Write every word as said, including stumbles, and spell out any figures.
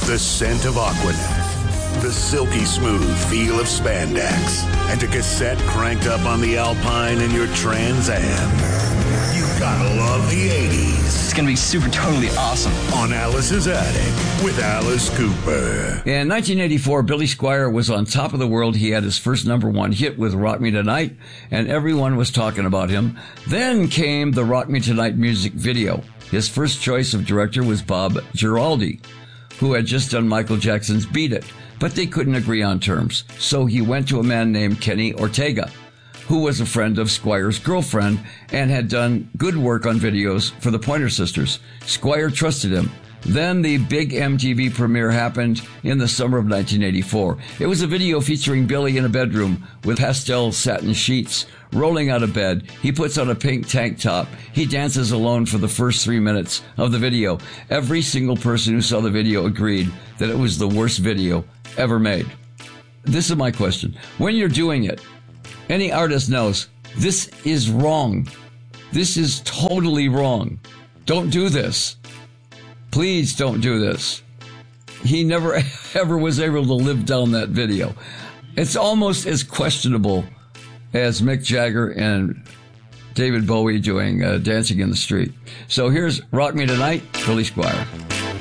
the scent of Aquanet, the silky smooth feel of spandex, and a cassette cranked up on the Alpine in your Trans Am. You gotta love the eighties. It's gonna be super totally awesome. On Alice's Attic with Alice Cooper. In nineteen eighty-four, Billy Squier was on top of the world. He had his first number one hit with Rock Me Tonight, and everyone was talking about him. Then came the Rock Me Tonight music video. His first choice of director was Bob Giraldi, who had just done Michael Jackson's Beat It, but they couldn't agree on terms. So he went to a man named Kenny Ortega, who was a friend of Squier's girlfriend and had done good work on videos for the Pointer Sisters. Squier trusted him. Then the big M T V premiere happened in the summer of nineteen eighty-four. It was a video featuring Billy in a bedroom with pastel satin sheets. Rolling out of bed, he puts on a pink tank top. He dances alone for the first three minutes of the video. Every single person who saw the video agreed that it was the worst video ever made. This is my question. When you're doing it, any artist knows this is wrong. This is totally wrong. Don't do this. Please don't do this. He never ever was able to live down that video. It's almost as questionable as Mick Jagger and David Bowie doing uh, Dancing in the Street. So here's Rock Me Tonight, Billy Squier.